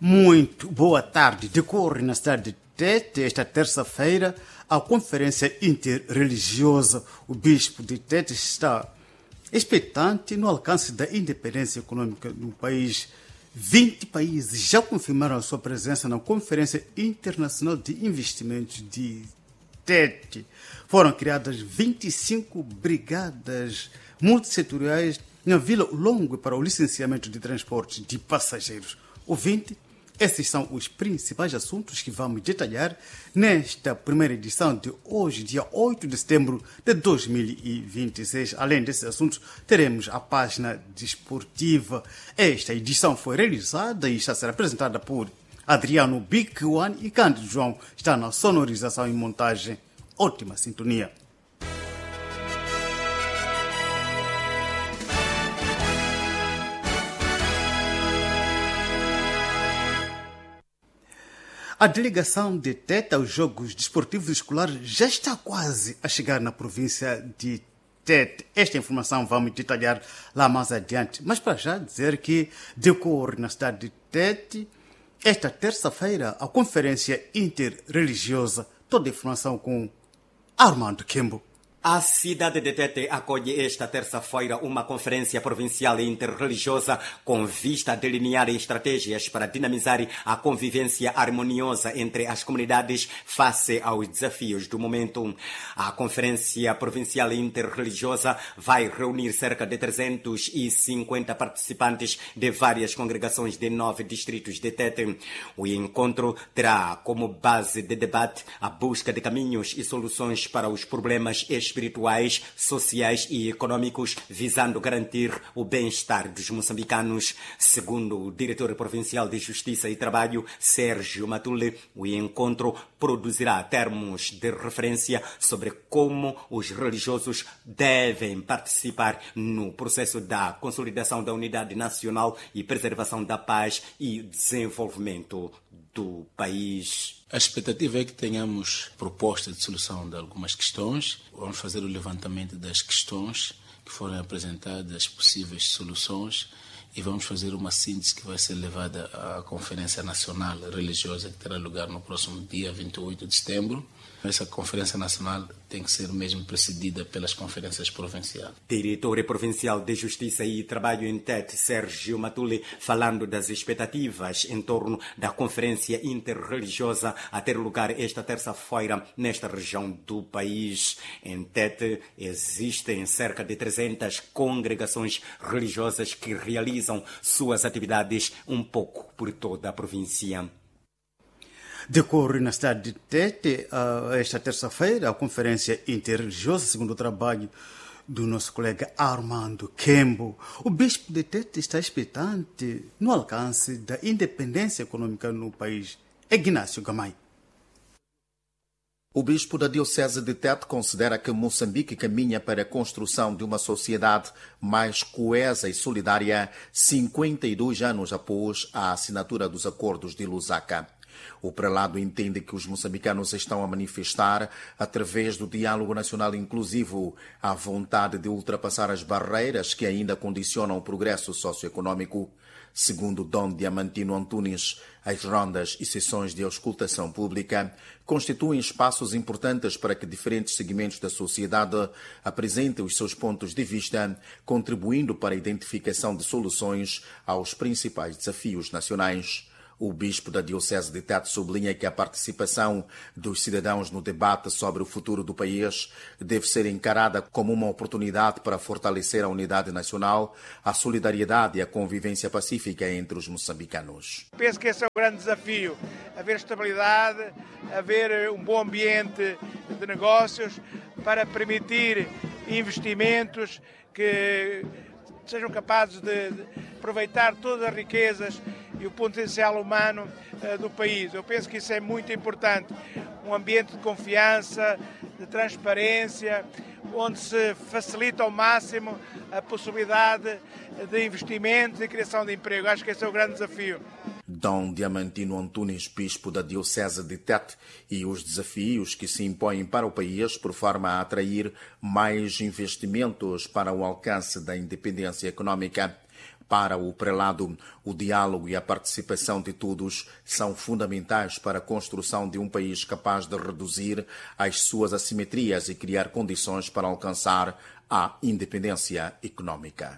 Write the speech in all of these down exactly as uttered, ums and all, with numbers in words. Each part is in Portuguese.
Muito boa tarde. Decorre na cidade de Tete, esta terça-feira, a Conferência Interreligiosa. O bispo de Tete está expectante no alcance da independência econômica no país. vinte países já confirmaram a sua presença na Conferência Internacional de Investimentos de Tete. Foram criadas vinte e cinco brigadas multissetoriais na Vila Longo para o licenciamento de transporte de passageiros. Ouvinte, esses são os principais assuntos que vamos detalhar nesta primeira edição de hoje, dia oito de setembro de dois mil e vinte e seis. Além desses assuntos, teremos a página desportiva. Esta edição foi realizada e está a ser apresentada por Adriano Big One e Cândido João. Está na sonorização e montagem. Ótima sintonia. A delegação de Tete aos Jogos Desportivos Escolares já está quase a chegar na província de Tete. Esta informação vamos detalhar lá mais adiante. Mas para já dizer que decorre na cidade de Tete esta terça-feira a Conferência Interreligiosa. Toda a informação com Armando Kembo. A cidade de Tete acolhe esta terça-feira uma conferência provincial interreligiosa com vista a delinear estratégias para dinamizar a convivência harmoniosa entre as comunidades face aos desafios do momento. A conferência provincial interreligiosa vai reunir cerca de trezentos e cinquenta participantes de várias congregações de nove distritos de Tete. O encontro terá como base de debate a busca de caminhos e soluções para os problemas espirituais espirituais, sociais e econômicos, visando garantir o bem-estar dos moçambicanos. Segundo o diretor provincial de Justiça e Trabalho, Sérgio Matule, o encontro produzirá termos de referência sobre como os religiosos devem participar no processo da consolidação da unidade nacional e preservação da paz e desenvolvimento do país. A expectativa é que tenhamos proposta de solução de algumas questões. Vamos fazer o levantamento das questões que foram apresentadas, possíveis soluções, e vamos fazer uma síntese que vai ser levada à Conferência Nacional Religiosa, que terá lugar no próximo dia vinte e oito de setembro. Essa Conferência Nacional tem que ser mesmo precedida pelas conferências provinciais. Diretor Provincial de Justiça e Trabalho em Tete, Sérgio Matule, falando das expectativas em torno da Conferência Interreligiosa a ter lugar esta terça-feira nesta região do país. Em Tete existem cerca de trezentas congregações religiosas que realizam suas atividades um pouco por toda a província. Decorre na cidade de Tete uh, esta terça-feira a Conferência Interreligiosa, segundo o trabalho do nosso colega Armando Kembo. O bispo de Tete está expectante no alcance da independência econômica no país. Ignácio Gamay. O bispo da Diocese de Tete considera que Moçambique caminha para a construção de uma sociedade mais coesa e solidária cinquenta e dois anos após a assinatura dos acordos de Lusaka. O prelado entende que os moçambicanos estão a manifestar, através do diálogo nacional inclusivo, a vontade de ultrapassar as barreiras que ainda condicionam o progresso socioeconômico. Segundo Dom Diamantino Antunes, as rondas e sessões de auscultação pública constituem espaços importantes para que diferentes segmentos da sociedade apresentem os seus pontos de vista, contribuindo para a identificação de soluções aos principais desafios nacionais. O bispo da Diocese de Tete sublinha que a participação dos cidadãos no debate sobre o futuro do país deve ser encarada como uma oportunidade para fortalecer a unidade nacional, a solidariedade e a convivência pacífica entre os moçambicanos. Penso que esse é o grande desafio, haver estabilidade, haver um bom ambiente de negócios para permitir investimentos que sejam capazes de aproveitar todas as riquezas e o potencial humano uh, do país. Eu penso que isso é muito importante. Um ambiente de confiança, de transparência, onde se facilita ao máximo a possibilidade de investimento e criação de emprego. Acho que esse é o grande desafio. Dom Diamantino Antunes, bispo da Diocese de Tete, e os desafios que se impõem para o país por forma a atrair mais investimentos para o alcance da independência econômica. Para o prelado, o diálogo e a participação de todos são fundamentais para a construção de um país capaz de reduzir as suas assimetrias e criar condições para alcançar a independência econômica.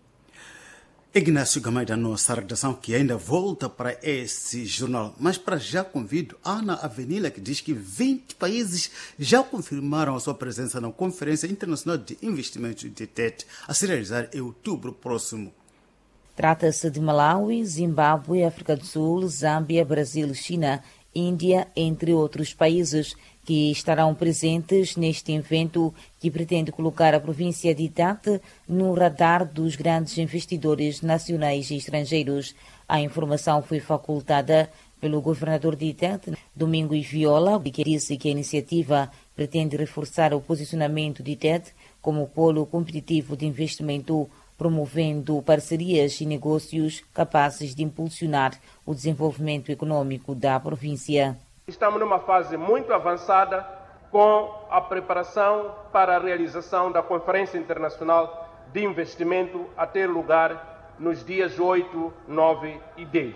Ignácio Gamay da nossa redação, que ainda volta para esse jornal. Mas para já convido Ana Avenida, que diz que vinte países já confirmaram a sua presença na Conferência Internacional de Investimentos de T E T, a se realizar em outubro próximo. Trata-se de Malawi, Zimbábue, África do Sul, Zâmbia, Brasil, China, Índia, entre outros países, que estarão presentes neste evento que pretende colocar a província de Tete no radar dos grandes investidores nacionais e estrangeiros. A informação foi facultada pelo governador de Tete, Domingos Viola, que disse que a iniciativa pretende reforçar o posicionamento de Tete como polo competitivo de investimento, promovendo parcerias e negócios capazes de impulsionar o desenvolvimento econômico da província. Estamos numa fase muito avançada com a preparação para a realização da Conferência Internacional de Investimento a ter lugar nos dias oito, nove e dez.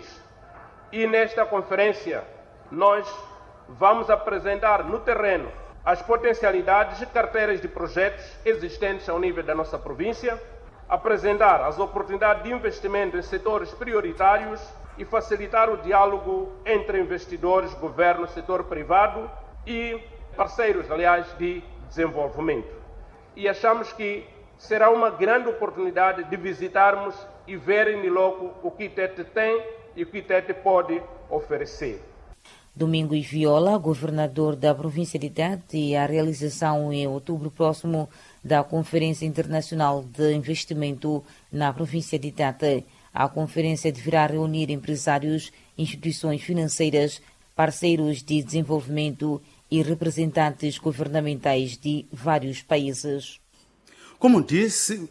E nesta conferência nós vamos apresentar no terreno as potencialidades e carteiras de projetos existentes ao nível da nossa província, apresentar as oportunidades de investimento em setores prioritários e facilitar o diálogo entre investidores, governo, setor privado e parceiros, aliás, de desenvolvimento. E achamos que será uma grande oportunidade de visitarmos e verem em loco o que Tete tem e o que Tete pode oferecer. Domingos Viola, governador da província de Tete, e a realização em outubro próximo da Conferência Internacional de Investimento na província de Tete. A conferência deverá reunir empresários, instituições financeiras, parceiros de desenvolvimento e representantes governamentais de vários países. Como disse,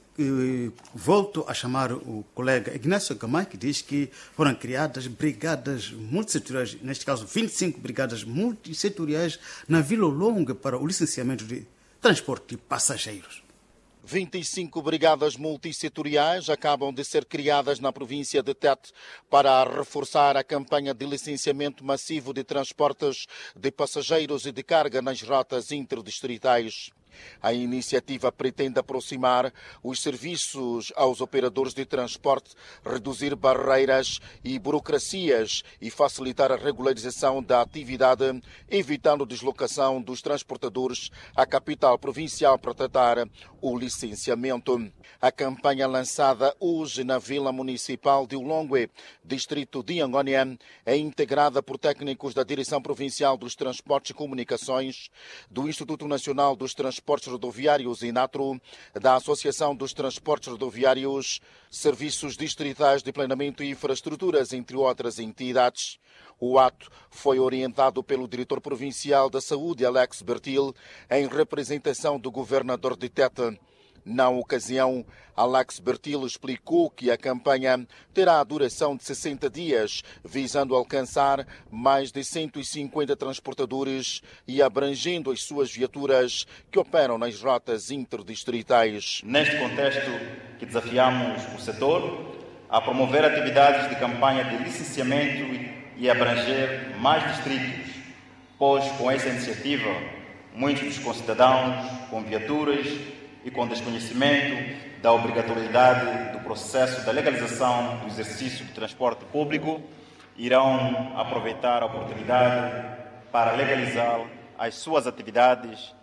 volto a chamar o colega Ignácio Gamay, que diz que foram criadas brigadas multissetoriais, neste caso vinte e cinco brigadas multissetoriais na Vila Longa para o licenciamento de transporte de passageiros. vinte e cinco brigadas multissetoriais acabam de ser criadas na província de Tete para reforçar a campanha de licenciamento massivo de transportes de passageiros e de carga nas rotas interdistritais. A iniciativa pretende aproximar os serviços aos operadores de transporte, reduzir barreiras e burocracias e facilitar a regularização da atividade, evitando deslocação dos transportadores à capital provincial para tratar o licenciamento. A campanha lançada hoje na Vila Municipal de Ulongwe, distrito de Angônia, é integrada por técnicos da Direção Provincial dos Transportes e Comunicações, do Instituto Nacional dos Transportes Rodoviários INATRO, da Associação dos Transportes Rodoviários, Serviços Distritais de Planeamento e Infraestruturas, entre outras entidades. O ato foi orientado pelo diretor provincial da Saúde, Alex Bertil, em representação do governador de Tete. Na ocasião, Alex Bertil explicou que a campanha terá a duração de sessenta dias, visando alcançar mais de cento e cinquenta transportadores e abrangendo as suas viaturas que operam nas rotas interdistritais. Neste contexto que desafiamos o setor a promover atividades de campanha de licenciamento e abranger mais distritos, pois com essa iniciativa muitos dos concidadãos com viaturas e com desconhecimento da obrigatoriedade do processo da legalização do exercício do transporte público irão aproveitar a oportunidade para legalizar as suas atividades,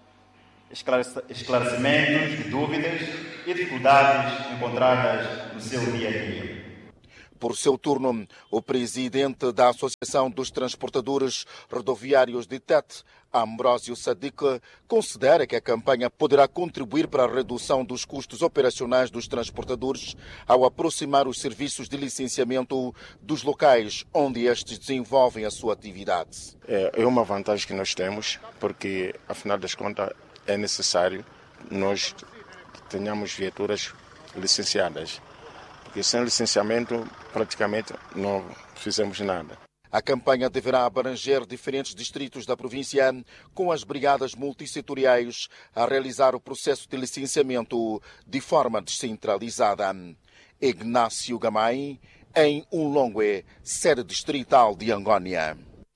esclarecimentos de dúvidas e dificuldades encontradas no seu dia a dia. Por seu turno, o presidente da Associação dos Transportadores Rodoviários de Tete, Ambrósio Sadiq, considera que a campanha poderá contribuir para a redução dos custos operacionais dos transportadores ao aproximar os serviços de licenciamento dos locais onde estes desenvolvem a sua atividade. É uma vantagem que nós temos, porque, afinal das contas, é necessário que nós tenhamos viaturas licenciadas. Porque sem licenciamento, praticamente não fizemos nada. A campanha deverá abranger diferentes distritos da província, com as brigadas multissetoriais a realizar o processo de licenciamento de forma descentralizada. Ignácio Gamay, em Unlongwe, sede distrital de Angônia.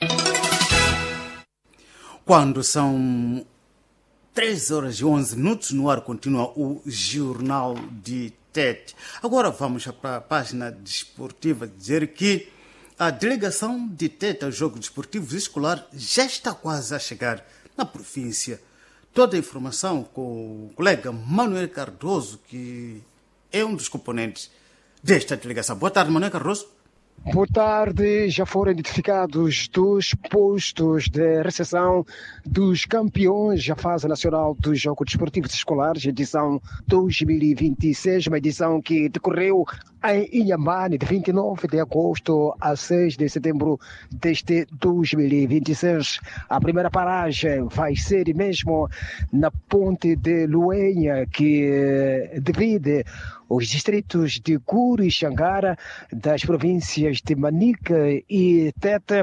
Quando são três horas e onze minutos, no ar continua o Jornal de Tete. Agora vamos para a página desportiva dizer que a delegação de Tete aos Jogos Desportivos Escolares já está quase a chegar na província. Toda a informação com o colega Manuel Cardoso, que é um dos componentes desta delegação. Boa tarde, Manuel Cardoso. Boa tarde. Já foram identificados dois postos de recepção dos campeões da fase nacional dos Jogos Desportivos Escolares, edição dois mil e vinte e seis, uma edição que decorreu em Inhambane, de vinte e nove de agosto a seis de setembro deste dois mil e vinte e seis. A primeira paragem vai ser mesmo na ponte de Luenha, que divide os distritos de Guru e Xangara, das províncias de Manica e Tete.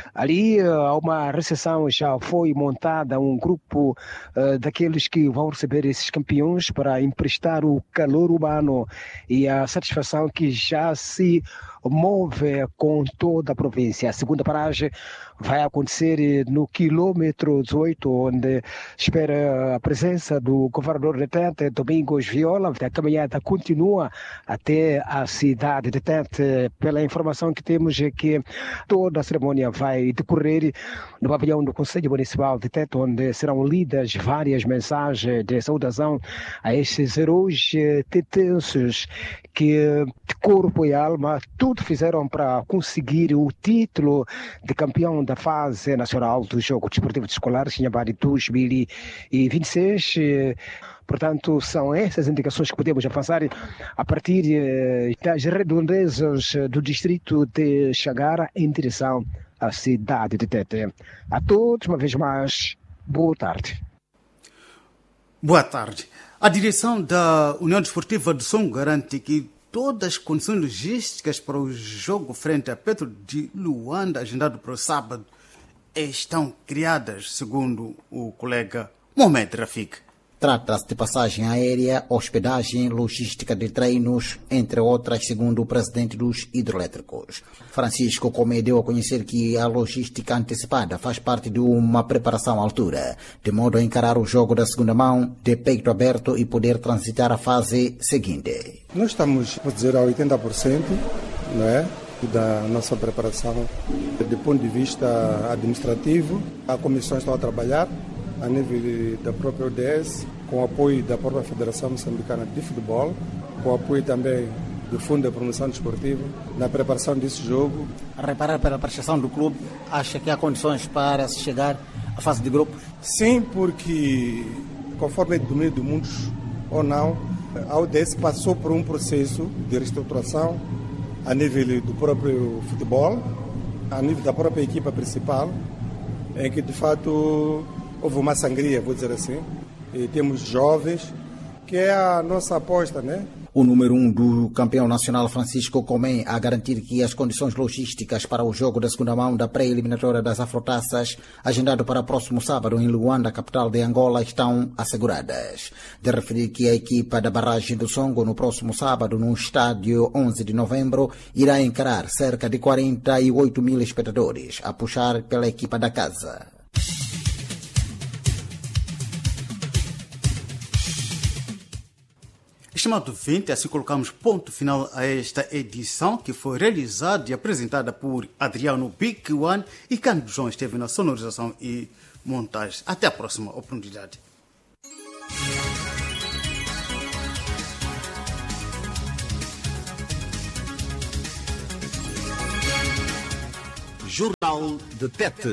Ali uma recepção já foi montada, um grupo uh, daqueles que vão receber esses campeões para emprestar o calor humano e a satisfação que já se move com toda a província. A segunda paragem vai acontecer no quilômetro dezoito, onde espera a presença do governador de Tete, Domingos Viola. A caminhada continua até a cidade de Tete. Pela informação que temos é que toda a cerimônia vai decorrer no pavilhão do Conselho Municipal de Tete, onde serão lidas várias mensagens de saudação a estes heróis tetenses que, de corpo e alma, tudo fizeram para conseguir o título de campeão da fase nacional dos Jogos Desportivos Escolares em Inhambane dois mil e vinte e seis. Portanto, são essas indicações que podemos avançar a partir das redondezas do distrito de Xangara em direção à cidade de Tete. A todos, uma vez mais, boa tarde. Boa tarde. A direção da União Desportiva de Songo garante que todas as condições logísticas para o jogo frente a Petro de Luanda, agendado para o sábado, estão criadas, segundo o colega Mohamed Rafik. Trata-se de passagem aérea, hospedagem, logística de treinos, entre outras, segundo o presidente dos hidroelétricos. Francisco Comé deu a conhecer que a logística antecipada faz parte de uma preparação à altura, de modo a encarar o jogo da segunda mão, de peito aberto e poder transitar a fase seguinte. Nós estamos, vou dizer, a oitenta por cento, não é, da nossa preparação. Do ponto de vista administrativo, a comissão está a trabalhar a nível da própria O D S, com o apoio da própria Federação Moçambicana de Futebol, com o apoio também do Fundo de Promoção Desportiva, na preparação desse jogo. A reparar pela prestação do clube, acha que há condições para se chegar à fase de grupos? Sim, porque, conforme é domínio do mundo ou não, a O D S passou por um processo de reestruturação a nível do próprio futebol, a nível da própria equipa principal, em que, de fato, houve uma sangria, vou dizer assim, e temos jovens, que é a nossa aposta, né? O número um do campeão nacional Francisco Comé a garantir que as condições logísticas para o jogo da segunda mão da pré-eliminatória das Afrotaças, agendado para o próximo sábado em Luanda, capital de Angola, estão asseguradas. De referir que a equipa da barragem do Songo, no próximo sábado, no estádio onze de novembro, irá encarar cerca de quarenta e oito mil espectadores, a puxar pela equipa da casa. Estimado vinte, assim colocamos ponto final a esta edição, que foi realizada e apresentada por Adriano Big One e Cândido João esteve na sonorização e montagem. Até a próxima oportunidade. Jornal de Tete.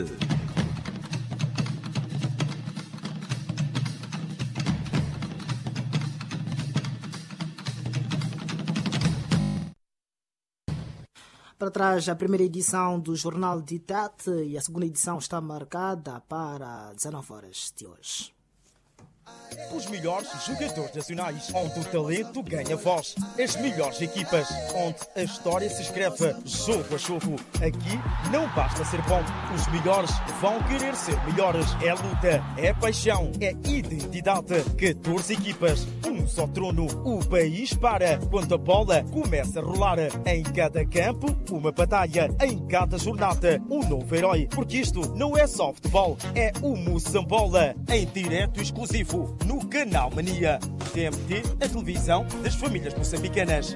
Para trás, a primeira edição do Jornal de Tete e a segunda edição está marcada para dezenove horas de hoje. Os melhores jogadores nacionais, onde o talento ganha voz. As melhores equipas, onde a história se escreve jogo a jogo. Aqui não basta ser bom, os melhores vão querer ser melhores. É luta, é paixão, é identidade. catorze equipas, um só trono. O país para quando a bola começa a rolar. Em cada campo, uma batalha. Em cada jornada, um novo herói. Porque isto não é só futebol, é o Moçambola. Em direto exclusivo no Canal Mania. T M T, a televisão das famílias moçambicanas.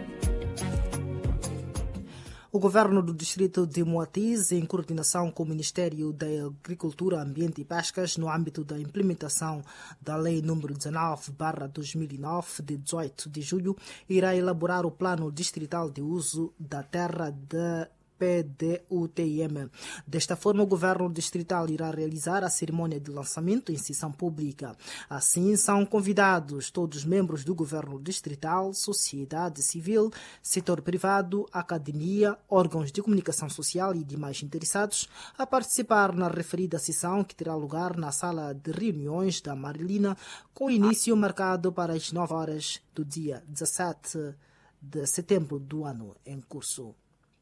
O governo do distrito de Moatize, em coordenação com o Ministério da Agricultura, Ambiente e Pescas, no âmbito da implementação da Lei número dezenove barra dois mil e nove, de dezoito de julho, irá elaborar o Plano Distrital de Uso da Terra da P D U T I M. Desta forma, o governo distrital irá realizar a cerimônia de lançamento em sessão pública. Assim, são convidados todos os membros do governo distrital, sociedade civil, setor privado, academia, órgãos de comunicação social e demais interessados a participar na referida sessão, que terá lugar na sala de reuniões da Marilina, com início marcado para as nove horas do dia dezessete de setembro do ano em curso.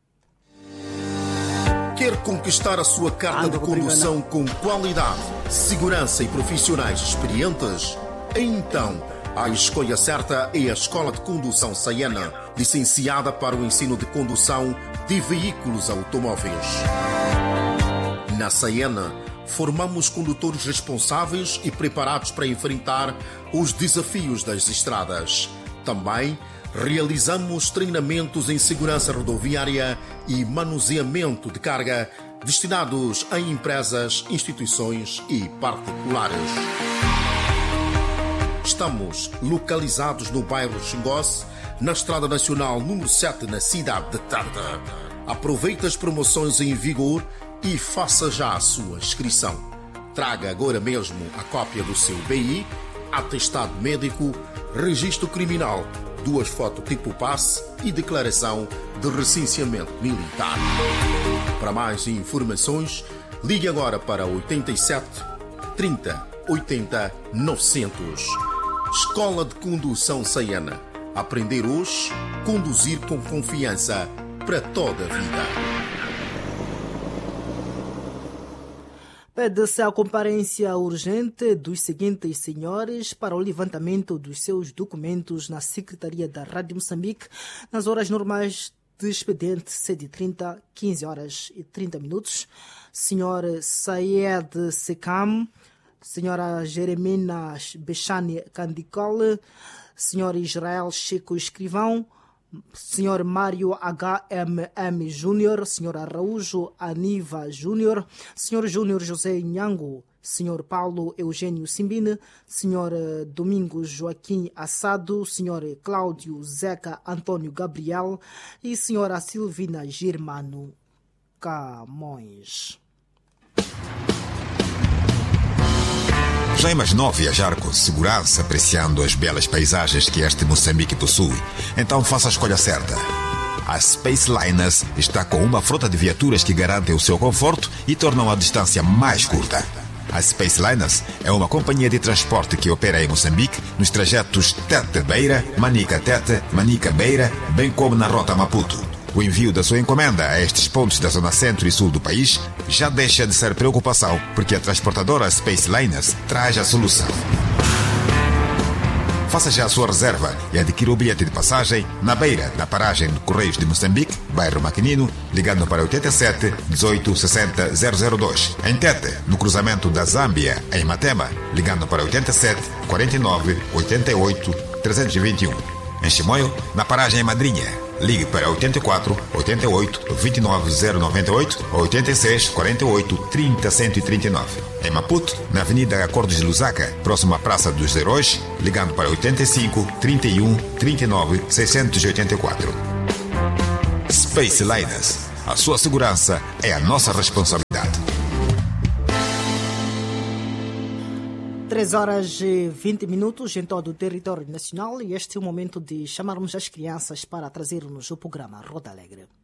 Quer conquistar a sua carta de condução com qualidade, segurança e profissionais experientes? Então, a escolha certa é a Escola de Condução Saiena, licenciada para o ensino de condução de veículos automóveis. Na Saiena, formamos condutores responsáveis e preparados para enfrentar os desafios das estradas. Também realizamos treinamentos em segurança rodoviária e manuseamento de carga destinados a empresas, instituições e particulares. Estamos localizados no bairro Xingosse, na Estrada Nacional número sete, na cidade de Tanda. Aproveite as promoções em vigor e faça já a sua inscrição. Traga agora mesmo a cópia do seu B I, atestado médico, registro criminal, duas fotos tipo passe e declaração de recenseamento militar. Para mais informações, ligue agora para oitenta e sete, trinta, oitenta, novecentos. Escola de Condução Saiena. Aprender hoje, conduzir com confiança para toda a vida. Pede-se a comparência urgente dos seguintes senhores para o levantamento dos seus documentos na Secretaria da Rádio Moçambique nas horas normais de expediente, sete e trinta, quinze horas e trinta minutos. Senhor Sayed Sekam, Senhora Jeremina Bechani Candicole, Senhor Israel Chico Escrivão, Senhor Mário H M M Júnior, Senhor Araújo Aniva Júnior, Senhor Júnior José Nhango, Senhor Paulo Eugênio Simbine, Senhor Domingos Joaquim Assado, Senhor Cláudio Zeca Antônio Gabriel e Senhora Silvina Germano Camões. Já imaginou viajar com segurança, apreciando as belas paisagens que este Moçambique possui? Então faça a escolha certa. A Space Liners está com uma frota de viaturas que garantem o seu conforto e tornam a distância mais curta. A Space Liners é uma companhia de transporte que opera em Moçambique nos trajetos Tete-Beira, Manica-Tete, Manica-Beira, bem como na rota Maputo. O envio da sua encomenda a estes pontos da zona centro e sul do país já deixa de ser preocupação, porque a transportadora Space Liners traz a solução. Faça já a sua reserva e adquira o bilhete de passagem na Beira, na paragem do Correios de Moçambique, bairro Maquinino, ligando para oitenta e sete, dezoito, sessenta, zero zero dois. Em Tete, no cruzamento da Zâmbia, em Matema, ligando para oitenta e sete, quarenta e nove, oitenta e oito, trezentos e vinte e um. Em Chimoio, na paragem em Madrinha, ligue para oitenta e quatro, oitenta e oito, vinte e nove, zero noventa e oito ou oitenta e seis, quarenta e oito, trinta, cento e trinta e nove. Em Maputo, na Avenida Acordos de Lusaka, próximo à Praça dos Heróis, ligando para oitenta e cinco, trinta e um, trinta e nove, seiscentos e oitenta e quatro. Space Liners. A sua segurança é a nossa responsabilidade. três horas e vinte minutos em todo o território nacional e este é o momento de chamarmos as crianças para trazermos o programa Roda Alegre.